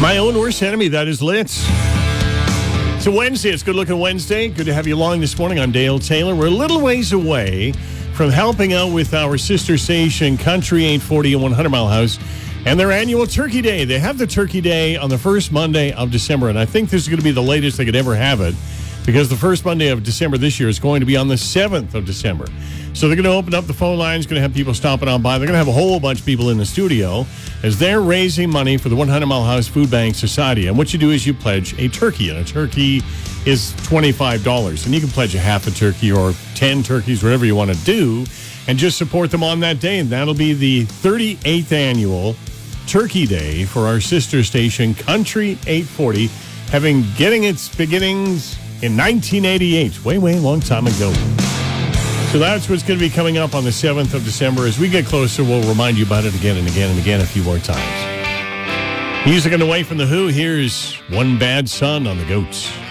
My own worst enemy, that is Litz. It's a Wednesday. It's Good Looking Wednesday. Good to have you along this morning. I'm Dale Taylor. We're a little ways away from helping out with our sister station, Country 840 and 100 Mile House, and their annual Turkey Day. They have the Turkey Day on the first Monday of December, and I think this is going to be the latest they could ever have it, because the first Monday of December this year is going to be on the 7th of December. So they're going to open up the phone lines, going to have people stopping on by. They're going to have a whole bunch of people in the studio as they're raising money for the 100 Mile House Food Bank Society. And what you do is you pledge a turkey, and a turkey is $25. And you can pledge a half a turkey or 10 turkeys, whatever you want to do, and just support them on that day. And that'll be the 38th annual Turkey Day for our sister station, Country 840, getting its beginnings in 1988, way long time ago. So that's what's going to be coming up on the 7th of December. As we get closer, we'll remind you about it again and again and again a few more times. Music on the way from The Who. Here's One Bad Son on the Goats.